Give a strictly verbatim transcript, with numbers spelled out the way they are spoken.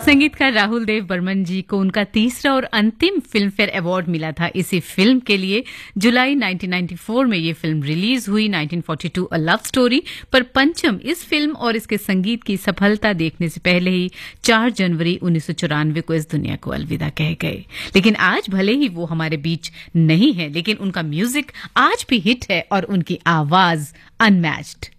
संगीतकार राहुल देव बर्मन जी को उनका तीसरा और अंतिम फिल्म फेयर अवार्ड मिला था इसी फिल्म के लिए। जुलाई उन्नीस सौ चौरानवे में ये फिल्म रिलीज हुई। उन्नीस सौ बयालीस अ लव स्टोरी। पर पंचम इस फिल्म और इसके संगीत की सफलता देखने से पहले ही चार जनवरी उन्नीस सौ चौरानवे को इस दुनिया को अलविदा कह गए। लेकिन आज भले ही वो हमारे बीच नहीं है, लेकिन उनका म्यूजिक आज भी हिट है और उनकी आवाज अनमैच्ड।